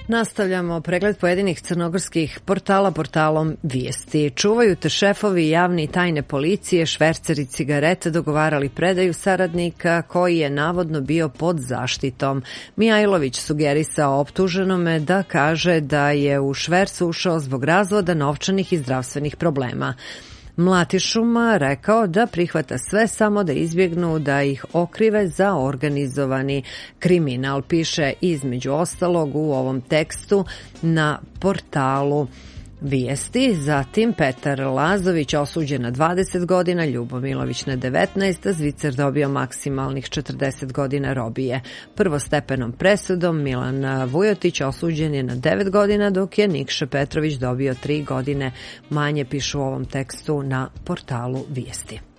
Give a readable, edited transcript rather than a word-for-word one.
Nastavljamo pregled pojedinih crnogorskih portala portalom Vijesti. Čuvaju te šefovi javne i tajne policije, šverceri cigareta dogovarali predaju saradnika koji je navodno bio pod zaštitom. Mijajlović sugerisao optuženome da kaže da je u švercu ušao zbog razvoda novčanih i zdravstvenih problema. Mlatišuma rekao da prihvata sve samo da izbjegnu da ih okrive za organizovani kriminal, piše između ostalog u ovom tekstu na portalu Vijesti. Zatim Petar Lazović osuđen na 20 godina, Ljubo Milović na 19, a Zvicer dobio maksimalnih 40 godina robije. Prvostepenom presudom Milan Vujotić osuđen je na 9 godina, dok je Nikša Petrović dobio 3 godine manje, pišu u ovom tekstu na portalu Vijesti.